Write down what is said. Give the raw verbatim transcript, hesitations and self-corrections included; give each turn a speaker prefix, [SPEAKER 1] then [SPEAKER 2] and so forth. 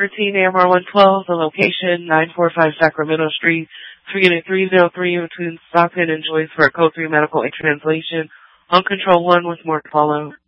[SPEAKER 1] seventeen A M R one twelve, the location nine forty-five Sacramento Street, three three zero three between Stockton and Joyce for a code three medical translation. On control one with more to follow.